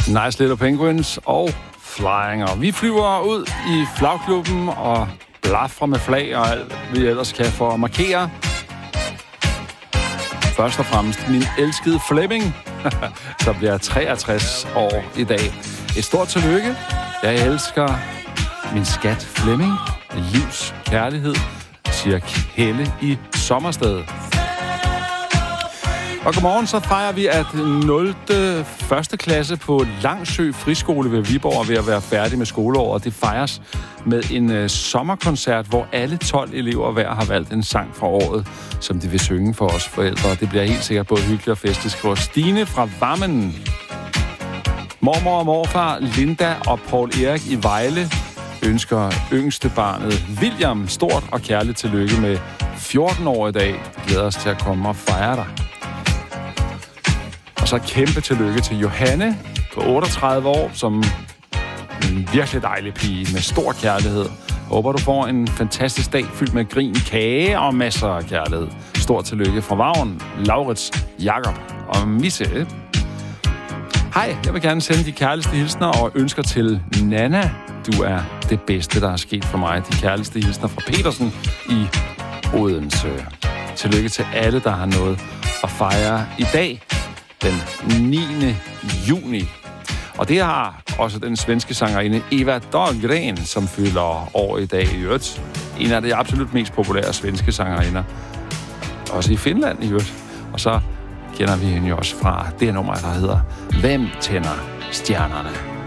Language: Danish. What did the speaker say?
Nice Little Penguins og Flying. Og vi flyver ud i flagklubben og blafrer med flag og alt, vi ellers kan for at markere. Først og fremmest min elskede Flemming, der bliver 63 år i dag. Et stort tillykke. Jeg elsker min skat Flemming. Livs kærlighed, siger Helle i Sommersted. Og godmorgen, så fejrer vi, at 0. 1. klasse på Langsø Friskole ved Viborg er ved at være færdig med skoleåret. Det fejres med en sommerkoncert, hvor alle 12 elever hver har valgt en sang fra året, som de vil synge for os forældre. Det bliver helt sikkert både hyggeligt og festligt, skriver Stine fra Vammen. Mormor og morfar Linda og Paul Erik i Vejle ønsker yngste barnet William stort og kærligt tillykke med 14 år i dag. Vi glæder os til at komme og fejre dig. Og så kæmpe tillykke til Johanne på 38 år, som en virkelig dejlig pige med stor kærlighed. Håber, du får en fantastisk dag fyldt med grin, kage og masser af kærlighed. Stort tillykke fra Vagn, Laurits, Jakob og Misse. Hej, jeg vil gerne sende de kærligste hilsner og ønsker til Nana. Du er det bedste, der er sket for mig. De kærligste hilsner fra Petersen i Odense. Tillykke til alle, der har noget at fejre i dag, den 9. juni. Og det har også den svenske sangerinde Eva Dahlgren, som fylder år i dag i øvrigt. En af de absolut mest populære svenske sangerinder. Også i Finland i øvrigt. Og så kender vi hende jo også fra det nummer, der hedder Hvem tænder stjernerne?